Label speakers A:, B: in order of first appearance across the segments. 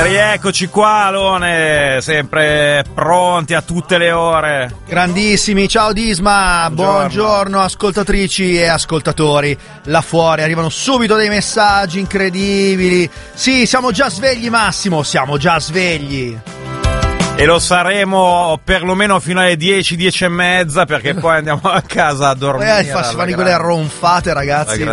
A: Rieccoci qua, Alone, sempre pronti a tutte le ore.
B: Grandissimi, ciao Disma, buongiorno ascoltatrici e ascoltatori. Là fuori arrivano subito dei messaggi incredibili. Sì, siamo già svegli, Massimo, siamo già svegli.
A: E lo saremo perlomeno fino alle 10, 10 e mezza, perché poi andiamo a casa a dormire.
B: Si fanno quelle ronfate, ragazzi.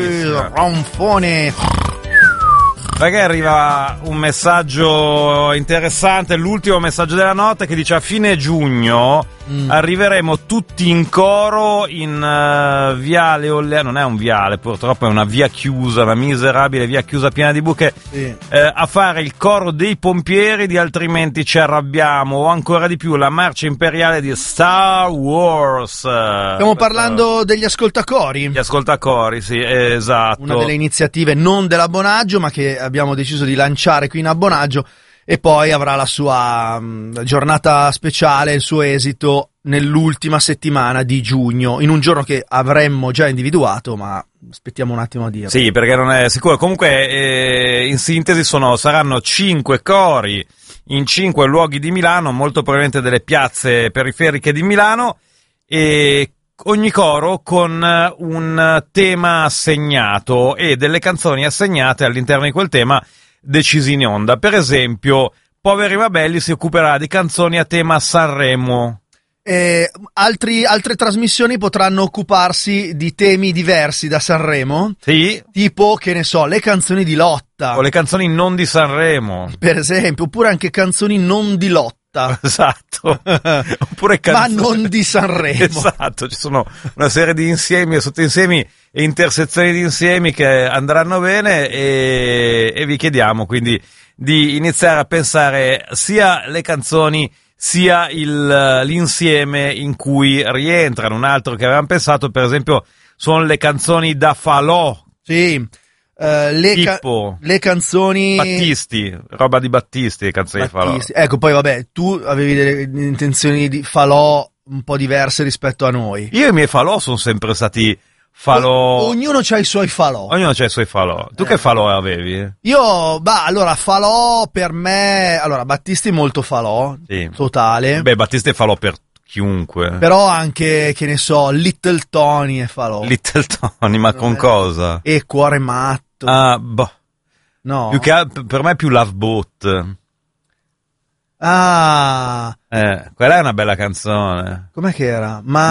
B: Ronfone.
A: Perché arriva un messaggio interessante, l'ultimo messaggio della notte, che dice: a fine giugno arriveremo tutti in coro in Viale Ollea, non è un viale purtroppo, è una via chiusa, una miserabile via chiusa piena di buche, sì. A fare il coro dei pompieri di Altrimenti ci arrabbiamo, o ancora di più la marcia imperiale di Star Wars.
B: Stiamo parlando degli ascoltacori.
A: Gli ascoltacori, sì, esatto.
B: Una delle iniziative non dell'abbonaggio, ma che abbiamo deciso di lanciare qui in abbonaggio, e poi avrà la sua giornata speciale, il suo esito nell'ultima settimana di giugno, in un giorno che avremmo già individuato, ma aspettiamo un attimo a dirlo.
A: Sì, perché non è sicuro. Comunque, in sintesi, saranno 5 cori in 5 luoghi di Milano, molto probabilmente delle piazze periferiche di Milano, e ogni coro con un tema assegnato e delle canzoni assegnate all'interno di quel tema decisi in onda. Per esempio, Poveri ma Belli si occuperà di canzoni a tema Sanremo.
B: Altre trasmissioni potranno occuparsi di temi diversi da Sanremo,
A: sì, tipo,
B: che ne so, le canzoni di lotta
A: o le canzoni non di Sanremo,
B: per esempio, oppure anche canzoni non di lotta.
A: Esatto. Oppure canzoni,
B: ma non di Sanremo.
A: Esatto, ci sono una serie di insiemi e sottoinsiemi e intersezioni di insiemi che andranno bene, e vi chiediamo quindi di iniziare a pensare sia le canzoni sia l'insieme in cui rientrano. Un altro che avevamo pensato, per esempio, sono le canzoni da falò.
B: Sì, le canzoni
A: Battisti, roba di Battisti, le canzoni
B: Battisti.
A: di falò.
B: Ecco, poi vabbè, tu avevi delle intenzioni di falò un po' diverse rispetto a noi.
A: Io e i miei falò sono sempre stati falò.
B: Ognuno c'ha i suoi falò.
A: Ognuno c'ha i suoi falò. Tu che falò avevi?
B: Io, allora, falò per me, allora, Battisti molto falò, sì. Totale.
A: Beh, Battisti è falò per chiunque.
B: Però anche, che ne so, Little Tony è falò.
A: Little Tony, ma con cosa?
B: E Cuore matto.
A: Ah, boh.
B: No.
A: Più che per me è più Love Boat.
B: Ah.
A: Quella è una bella canzone.
B: Com'è che era? Ma